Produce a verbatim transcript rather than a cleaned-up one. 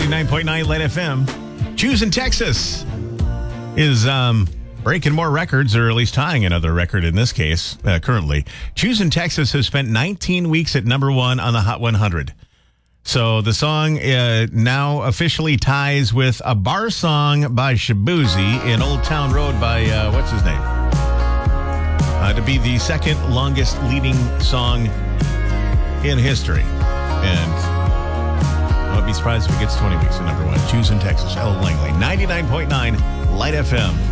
ninety-nine point nine Light F M. Choosing Texas is um, breaking more records, or at least tying another record in this case, uh, currently. Choosing Texas has spent nineteen weeks at number one on the Hot one hundred. So the song uh, now officially ties with a bar song by Shaboozey in Old Town Road by, uh, what's his name? Uh, to be the second longest leading song in history. And I won't be surprised if it gets twenty weeks at number one. Choosing Texas, Ella Langley. ninety-nine point nine Light F M.